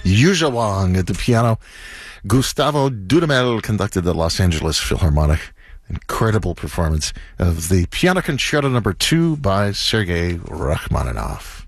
Yuja Wang at the piano. Gustavo Dudamel conducted the Los Angeles Philharmonic. Incredible performance of the Piano Concerto No. 2 by Sergei Rachmaninoff.